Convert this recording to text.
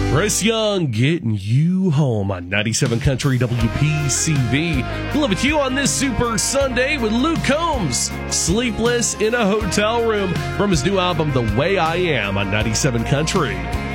Chris Young getting you home on 97 Country WPCV. We'll live with you on this Super Sunday with Luke Combs, Sleepless in a Hotel Room, from his new album, The Way I Am, on 97 Country.